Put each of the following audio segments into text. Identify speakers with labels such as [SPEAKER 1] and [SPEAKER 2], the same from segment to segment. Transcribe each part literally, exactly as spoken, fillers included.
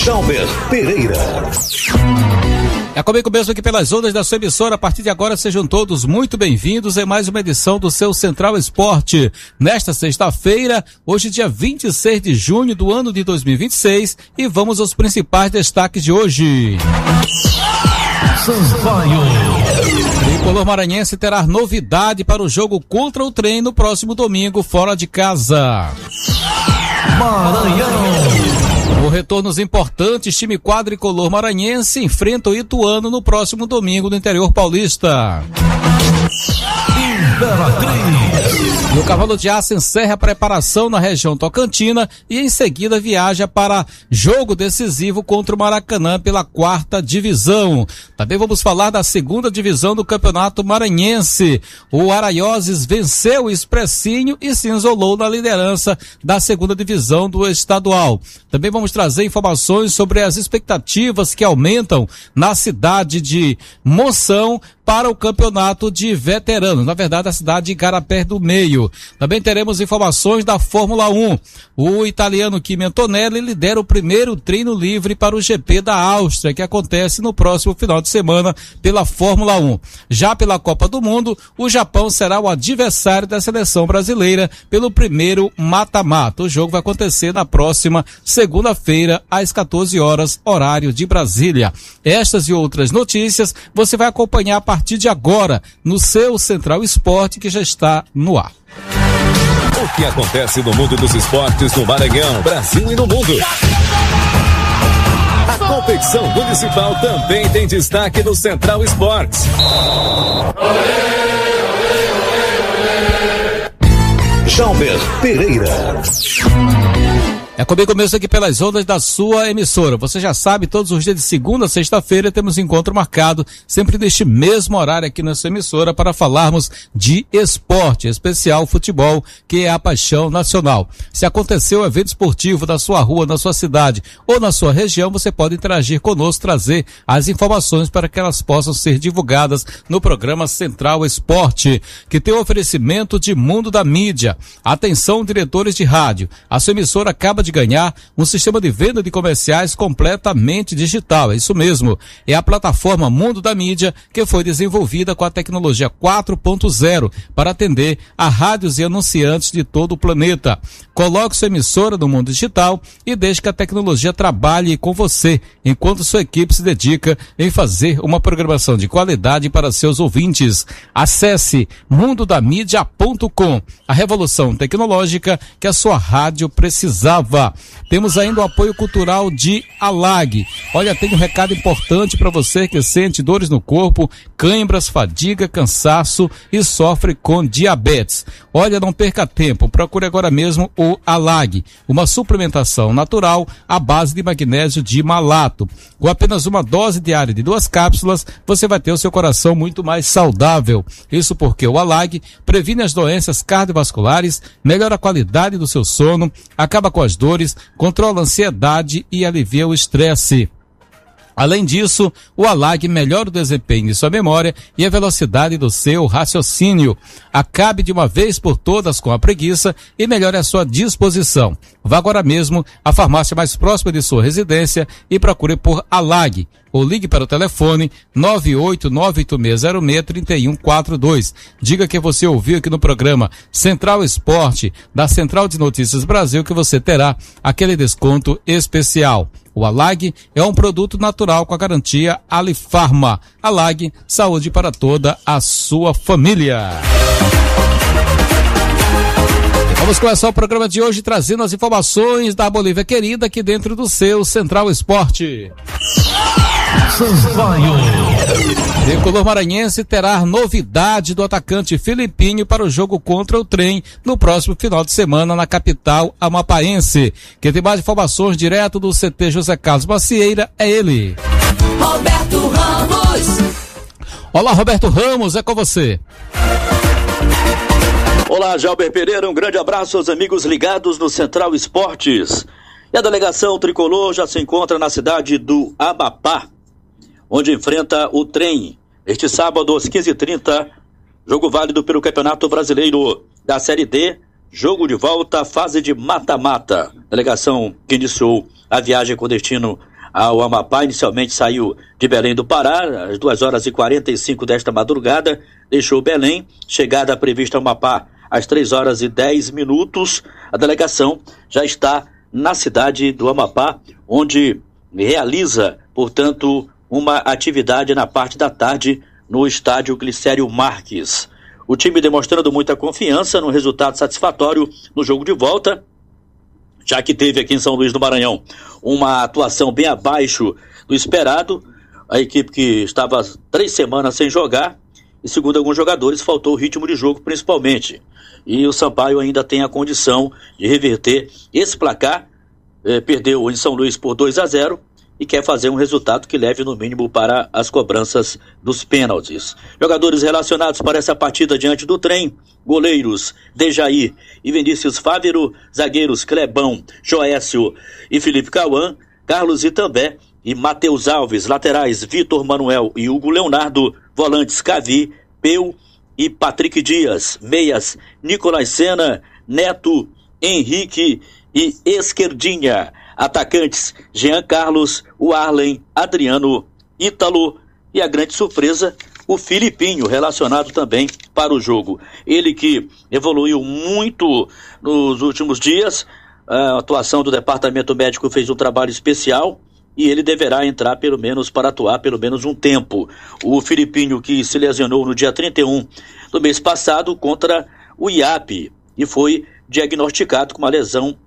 [SPEAKER 1] Jalber Pereira.
[SPEAKER 2] É comigo mesmo aqui pelas ondas da sua emissora. A partir de agora, sejam todos muito bem-vindos em mais uma edição do seu Central Esporte. Nesta sexta-feira, hoje dia vinte e seis de junho do ano de dois mil e vinte e seis, e vamos aos principais destaques de hoje.
[SPEAKER 1] Sampaio.
[SPEAKER 2] O Tricolor Maranhense terá novidade para o jogo contra o Trem no próximo domingo, fora de casa.
[SPEAKER 1] Maranhão.
[SPEAKER 2] Com retornos importantes, time quadricolor maranhense enfrenta o Ituano no próximo domingo no interior paulista. E o Cavalo de Aço encerra a preparação na região tocantina e em seguida viaja para jogo decisivo contra o Maracanã pela quarta divisão. Também vamos falar da segunda divisão do Campeonato Maranhense. O Araioses venceu o Expressinho e se isolou na liderança da segunda divisão do estadual. Também vamos trazer informações sobre as expectativas que aumentam na cidade de Monção para o campeonato de veteranos, na verdade a cidade de Igarapé do Meio. Também teremos informações da Fórmula um. O italiano Kimi Antonelli lidera o primeiro treino livre para o G P da Áustria, que acontece no próximo final de semana pela Fórmula um. Já pela Copa do Mundo, o Japão será o adversário da seleção brasileira pelo primeiro mata-mata. O jogo vai acontecer na próxima segunda-feira, às quatorze horas, horário de Brasília. Estas e outras notícias você vai acompanhar a partir de agora no seu Central Esporte, que já está no ar.
[SPEAKER 1] O que acontece no mundo dos esportes no Maranhão, Brasil e no mundo? A competição municipal também tem destaque no Central Esportes. Jalber Pereira.
[SPEAKER 2] É comigo mesmo aqui pelas ondas da sua emissora. Você já sabe, todos os dias de segunda a sexta-feira temos encontro marcado, sempre neste mesmo horário aqui na sua emissora, para falarmos de esporte, especial futebol, que é a paixão nacional. Se aconteceu um evento esportivo na sua rua, na sua cidade ou na sua região, você pode interagir conosco, trazer as informações para que elas possam ser divulgadas no programa Central Esporte, que tem o oferecimento de Mundo da Mídia. Atenção, diretores de rádio, a sua emissora acaba de ganhar um sistema de venda de comerciais completamente digital. É isso mesmo, é a plataforma Mundo da Mídia, que foi desenvolvida com a tecnologia quatro ponto zero para atender a rádios e anunciantes de todo o planeta. Coloque sua emissora no mundo digital e deixe que a tecnologia trabalhe com você, enquanto sua equipe se dedica em fazer uma programação de qualidade para seus ouvintes. Acesse mundo da mídia ponto com, a revolução tecnológica que a sua rádio precisava. Temos ainda o apoio cultural de Alag. Olha, tem um recado importante para você que sente dores no corpo, cãibras, fadiga, cansaço e sofre com diabetes. Olha, não perca tempo, procure agora mesmo o Alag, uma suplementação natural à base de magnésio de malato. Com apenas uma dose diária de duas cápsulas, você vai ter o seu coração muito mais saudável. Isso porque o Alag previne as doenças cardiovasculares, melhora a qualidade do seu sono, acaba com as dores, controla a ansiedade e alivia o estresse. Além disso, o Alag melhora o desempenho de sua memória e a velocidade do seu raciocínio. Acabe de uma vez por todas com a preguiça e melhore a sua disposição. Vá agora mesmo à farmácia mais próxima de sua residência e procure por Alag. Ou ligue para o telefone nove oito nove oito seis zero seis três um quatro dois. Diga que você ouviu aqui no programa Central Esporte, da Central de Notícias Brasil, que você terá aquele desconto especial. O Alag é um produto natural com a garantia Alifarma. Alag, saúde para toda a sua família. Vamos começar o programa de hoje trazendo as informações da Bolívia querida aqui dentro do seu Central Esporte.
[SPEAKER 1] Sampaio.
[SPEAKER 2] Tricolor Maranhense terá novidade do atacante Filipinho para o jogo contra o Trem no próximo final de semana na capital amapaense. Quem tem mais informações direto do C T José Carlos Macieira é ele.
[SPEAKER 3] Roberto Ramos.
[SPEAKER 2] Olá, Roberto Ramos, é com você.
[SPEAKER 4] Olá, Jalber Pereira, um grande abraço aos amigos ligados no Central Esportes. E a delegação tricolor já se encontra na cidade do Amapá, onde enfrenta o Trem este sábado às quinze e trinta, jogo válido pelo Campeonato Brasileiro da Série D, jogo de volta, fase de mata-mata. Delegação que iniciou a viagem com destino ao Amapá. Inicialmente saiu de Belém do Pará, às duas horas e quarenta e cinco desta madrugada, deixou Belém, chegada prevista ao Amapá às três horas e dez minutos. A delegação já está na cidade do Amapá, onde realiza, portanto, uma atividade na parte da tarde no estádio Glicério Marques. O time demonstrando muita confiança no resultado satisfatório no jogo de volta, já que teve aqui em São Luís do Maranhão uma atuação bem abaixo do esperado. A equipe que estava três semanas sem jogar, e segundo alguns jogadores, faltou o ritmo de jogo principalmente. E o Sampaio ainda tem a condição de reverter esse placar. Eh, perdeu em São Luís por dois a zero e quer fazer um resultado que leve no mínimo para as cobranças dos pênaltis. Jogadores relacionados para essa partida diante do Trem: goleiros Dejaí e Vinícius Fávero, zagueiros Clebão, Joécio e Felipe Cauã, Carlos Itambé e Matheus Alves, laterais Vitor Manuel e Hugo Leonardo, volantes Cavi, Peu e Patrick Dias, meias Nicolás Sena, Neto, Henrique e Esquerdinha, atacantes Jean Carlos, o Arlen, Adriano, Ítalo e a grande surpresa, o Filipinho, relacionado também para o jogo. Ele que evoluiu muito nos últimos dias. A atuação do departamento médico fez um trabalho especial e ele deverá entrar pelo menos para atuar pelo menos um tempo. O Filipinho, que se lesionou no dia trinta e um do mês passado contra o I A P e foi diagnosticado com uma lesão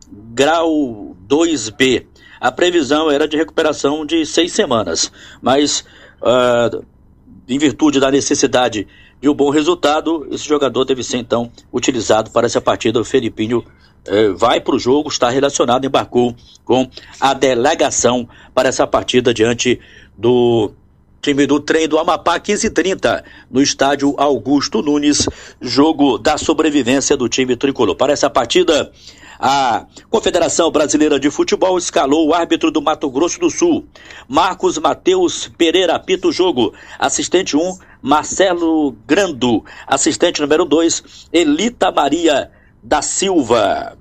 [SPEAKER 4] grau dois B. A previsão era de recuperação de seis semanas, mas uh, em virtude da necessidade de um bom resultado, esse jogador deve ser então utilizado para essa partida. O Felipinho uh, vai para o jogo, está relacionado, embarcou com a delegação para essa partida diante do time do Trem do Amapá, quinze e trinta, no estádio Augusto Nunes, jogo da sobrevivência do time tricolor. Para essa partida, a Confederação Brasileira de Futebol escalou o árbitro do Mato Grosso do Sul, Marcos Mateus Pereira, apita o jogo. Assistente um, Marcelo Grando. Assistente número dois, Elita Maria da Silva.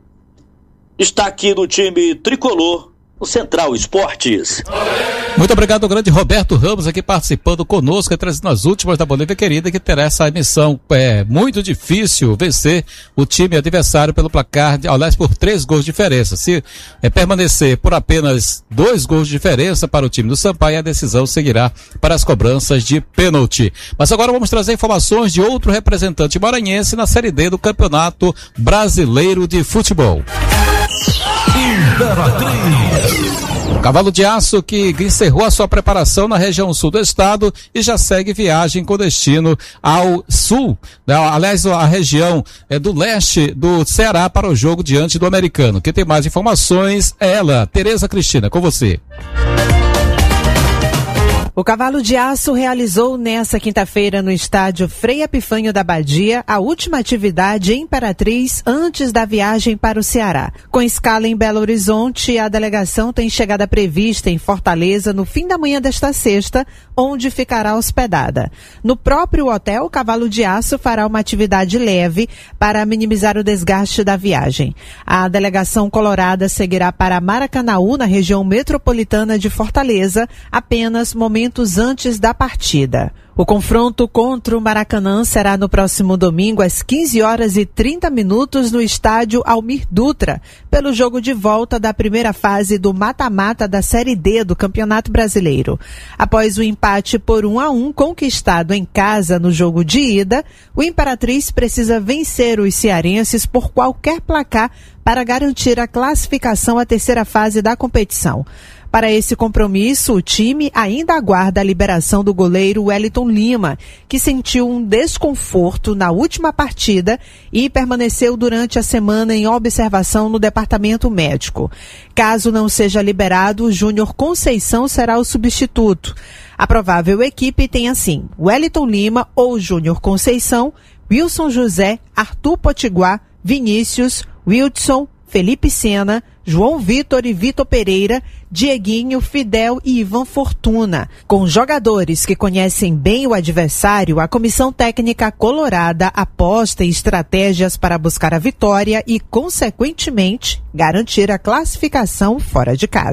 [SPEAKER 4] Está aqui no time tricolor, o Central Esportes.
[SPEAKER 2] Muito obrigado ao grande Roberto Ramos aqui participando conosco, trazendo as últimas da Bolívia Querida, que terá essa emissão. É muito difícil vencer o time adversário pelo placar, de, aliás, por três gols de diferença. Se é, permanecer por apenas dois gols de diferença para o time do Sampaio, a decisão seguirá para as cobranças de pênalti. Mas agora vamos trazer informações de outro representante maranhense na Série D do Campeonato Brasileiro de Futebol. O Cavalo de Aço, que encerrou a sua preparação na região sul do estado e já segue viagem com destino ao sul, né? Aliás, a região é do leste do Ceará para o jogo diante do Americano. Quem tem mais informações é ela, Tereza Cristina, com você.
[SPEAKER 5] O Cavalo de Aço realizou nesta quinta-feira no estádio Frei Epifânio da Badia a última atividade em Imperatriz antes da viagem para o Ceará. Com escala em Belo Horizonte, a delegação tem chegada prevista em Fortaleza no fim da manhã desta sexta, onde ficará hospedada. No próprio hotel, o Cavalo de Aço fará uma atividade leve para minimizar o desgaste da viagem. A delegação colorada seguirá para Maracanaú, na região metropolitana de Fortaleza, apenas momentos antes da partida. O confronto contra o Maracanã será no próximo domingo às quinze horas e trinta minutos no estádio Almir Dutra, pelo jogo de volta da primeira fase do mata-mata da Série D do Campeonato Brasileiro. Após o empate por um a um conquistado em casa no jogo de ida, o Imperatriz precisa vencer os cearenses por qualquer placar para garantir a classificação à terceira fase da competição. Para esse compromisso, o time ainda aguarda a liberação do goleiro Wellington Lima, que sentiu um desconforto na última partida e permaneceu durante a semana em observação no departamento médico. Caso não seja liberado, o Júnior Conceição será o substituto. A provável equipe tem assim: Wellington Lima ou Júnior Conceição, Wilson José, Arthur Potiguar, Vinícius, Wilson, Felipe Sena, João Vitor e Vitor Pereira, Dieguinho, Fidel e Ivan Fortuna. Com jogadores que conhecem bem o adversário, a comissão técnica colorada aposta em estratégias para buscar a vitória e, consequentemente, garantir a classificação fora de casa.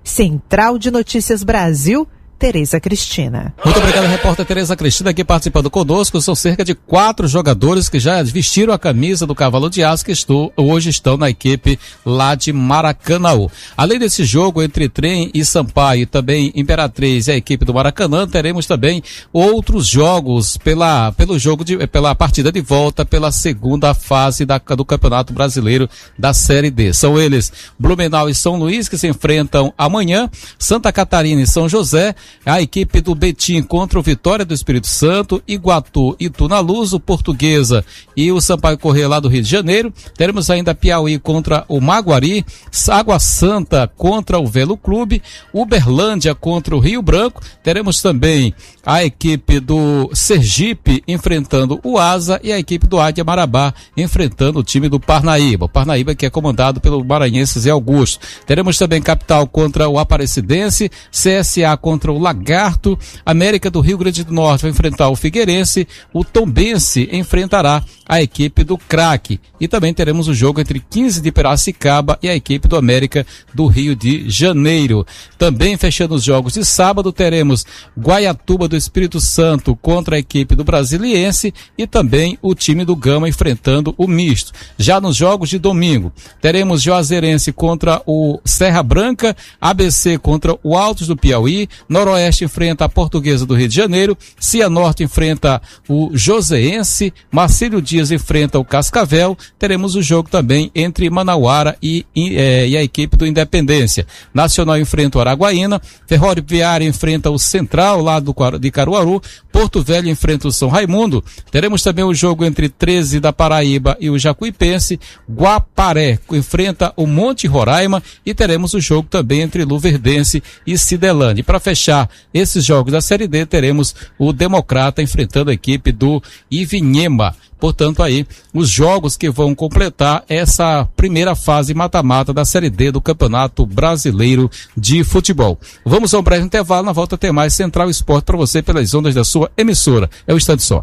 [SPEAKER 5] Central de Notícias Brasil, Tereza Cristina.
[SPEAKER 2] Muito obrigado, repórter Tereza Cristina, aqui participando conosco. São cerca de quatro jogadores que já vestiram a camisa do Cavalo de Aço, que estou, hoje estão na equipe lá de Maracanaú. Além desse jogo entre Trem e Sampaio, e também Imperatriz e a equipe do Maracanã, teremos também outros jogos pela, pelo jogo de, pela partida de volta pela segunda fase da, do Campeonato Brasileiro da Série D. São eles Blumenau e São Luís, que se enfrentam amanhã, Santa Catarina e São José, a equipe do Betim contra o Vitória do Espírito Santo, Iguatu e Tunaluz, o Portuguesa e o Sampaio Corrêa lá do Rio de Janeiro. Teremos ainda Piauí contra o Maguari, Água Santa contra o Velo Clube, Uberlândia contra o Rio Branco. Teremos também a equipe do Sergipe enfrentando o Asa e a equipe do Águia Marabá enfrentando o time do Parnaíba. O Parnaíba que é comandado pelo maranhense Zé Augusto. Teremos também Capital contra o Aparecidense, C S A contra o Lagarto, América do Rio Grande do Norte vai enfrentar o Figueirense, o Tombense enfrentará a equipe do Craque. E também teremos o jogo entre quinze de Piracicaba e a equipe do América do Rio de Janeiro. Também fechando os jogos de sábado, teremos Guaiatuba do Espírito Santo contra a equipe do Brasiliense e também o time do Gama enfrentando o Misto. Já nos jogos de domingo, teremos Juazeirense contra o Serra Branca, A B C contra o Altos do Piauí, Noroeste enfrenta a Portuguesa do Rio de Janeiro, Cianorte enfrenta o Joseense, Marcílio Dias enfrenta o Cascavel. Teremos o jogo também entre Manauara e, e, é, e a equipe do Independência. Nacional enfrenta o Araguaína, Ferroviária enfrenta o Central lá do, de Caruaru, Porto Velho enfrenta o São Raimundo. Teremos também o jogo entre treze da Paraíba e o Jacuipense, Guaparé enfrenta o Monte Roraima e teremos o jogo também entre Luverdense e Cidelândia. Para fechar esses jogos da Série D, teremos o Democrata enfrentando a equipe do Ivinhema. Portanto, aí, os jogos que vão completar essa primeira fase mata-mata da Série D do Campeonato Brasileiro de Futebol. Vamos a um breve intervalo, na volta tem mais Central Esporte para você pelas ondas da sua emissora. É o Instante Só.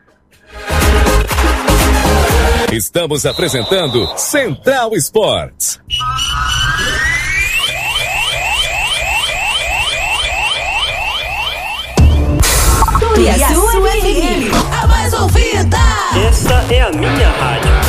[SPEAKER 1] Estamos apresentando Central Esportes.
[SPEAKER 3] E a sua F M, a mais ouvida.
[SPEAKER 6] Essa é a minha rádio.